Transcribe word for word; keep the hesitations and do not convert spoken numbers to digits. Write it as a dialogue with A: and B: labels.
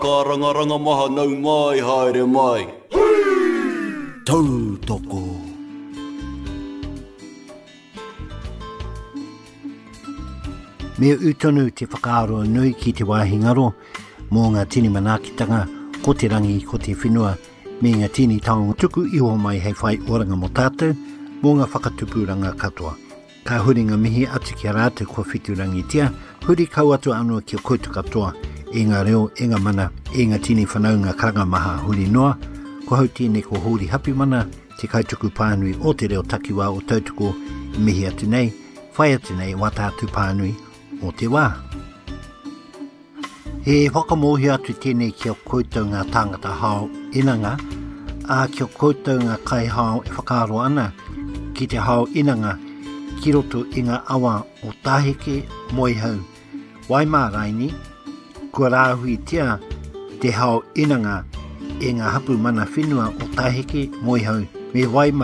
A: Karangaranga maha nau mai haere mai.
B: Tau toko. Mea utonu te whakaaro nui ki te wāhingaro mō ngā tini manakitanga, ko te rangi, ko te whenua, me ngā tini taonga tuku iho mai hei whai oranga mo tātou, mō ngā whakatupuranga katoa. Ka huri ngā mihi atu ki a rātou kua whiturangi tia, huri kau atu anua ki o koutu katoa, e ngā reo, e ngā mana, e ngā tini whanau ngā karanga maha huri noa, ko hau tēne ko huri hapi mana, te kautuku pānui o te reo takiwā o tautuko, mihi atu nei, whai atu nei, wā tātu pānui o te wā. He whakamohi atu tēnei ki o koutou ngā tāngata hao inanga, a ki o koutou ngā kai hao e whakaaro ana, ki te hao inanga, ki roto i ngā awa o tāheke moi hau. Wai mā raini, kua rāhui tia te hao inanga e ngā hapu mana whenua o tāheke moi hau. Me wai